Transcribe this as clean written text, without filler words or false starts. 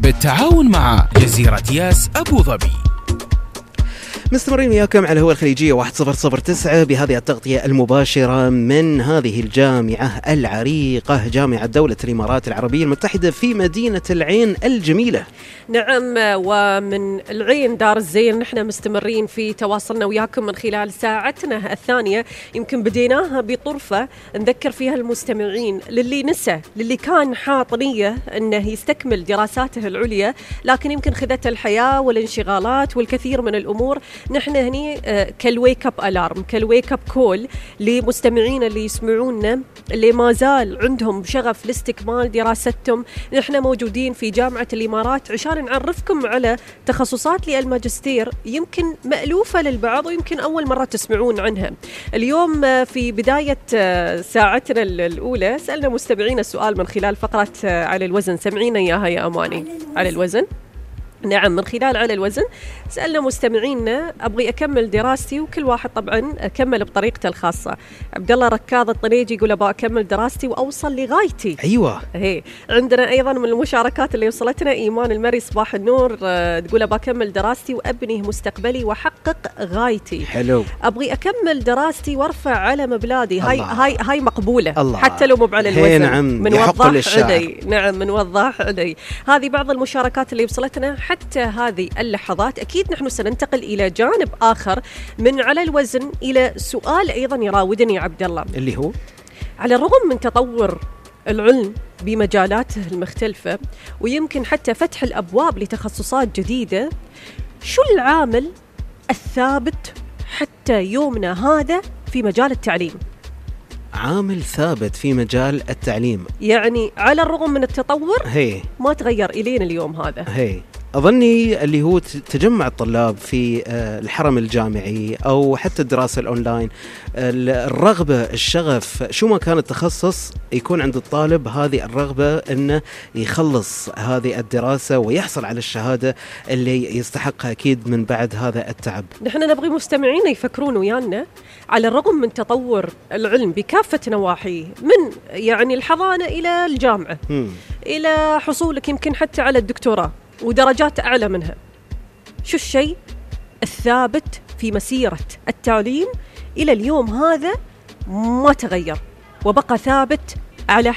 بالتعاون مع جزيرة ياس أبو ظبي. مستمرين وياكم على هو الخليجية 1009 بهذه التغطية المباشرة من هذه الجامعة العريقة، جامعة دولة الإمارات العربية المتحدة في مدينة العين الجميلة. نعم، ومن العين دار الزين نحن مستمرين في تواصلنا وياكم من خلال ساعتنا الثانية. يمكن بديناها بطرفة نذكر فيها المستمعين للي نسى، للي كان حاط نية أنه يستكمل دراساته العليا لكن يمكن خذته الحياة والانشغالات والكثير من الأمور. نحن هني كالويك اب الارم، كالويك اب كول لمستمعين اللي يسمعونا اللي ما زال عندهم شغف لاستكمال دراستهم. نحن موجودين في جامعة الإمارات عشان نعرفكم على تخصصات للماجستير يمكن مألوفة للبعض ويمكن أول مرة تسمعون عنها. اليوم في بداية ساعتنا الأولى سألنا مستمعين السؤال من خلال فقرة على الوزن. سمعينا إياها يا أماني. على الوزن، نعم، من خلال على الوزن سألنا مستمعينا أبغي أكمل دراستي، وكل واحد طبعا أكمل بطريقته الخاصة. عبد الله ركاض الطنيجي يقول أبغى أكمل دراستي وأوصل لغايتي. أيوة. هي عندنا أيضا من المشاركات اللي وصلتنا إيمان المري صباح النور، تقول أبغى أكمل دراستي وأبني مستقبلي وأحقق غايتي. حلو. أبغي أكمل دراستي وارفع علم بلادي. هاي مقبولة الله. حتى لو مو على الوزن. نعم. من وضاح علي. نعم، من وضاح علي. هذه بعض المشاركات اللي وصلتنا حتى هذه اللحظات. أكيد نحن سننتقل إلى جانب آخر من على الوزن إلى سؤال أيضا يراودني عبد الله، اللي هو على الرغم من تطور العلم بمجالاته المختلفة ويمكن حتى فتح الأبواب لتخصصات جديدة، شو العامل الثابت حتى يومنا هذا في مجال التعليم؟ عامل ثابت في مجال التعليم، يعني على الرغم من التطور ما تغير إلينا اليوم هذا. أظني اللي هو تجمع الطلاب في الحرم الجامعي أو حتى الدراسة الأونلاين، الرغبة، الشغف، شو ما كان التخصص يكون عند الطالب هذه الرغبة أنه يخلص هذه الدراسة ويحصل على الشهادة اللي يستحقها أكيد من بعد هذا التعب. نحن نبغي مستمعين يفكرون ويانا على الرغم من تطور العلم بكافة نواحيه، من يعني الحضانة إلى الجامعة إلى حصولك يمكن حتى على الدكتوراه ودرجات أعلى منها، شو الشيء الثابت في مسيرة التعليم إلى اليوم هذا ما تغير وبقى ثابت على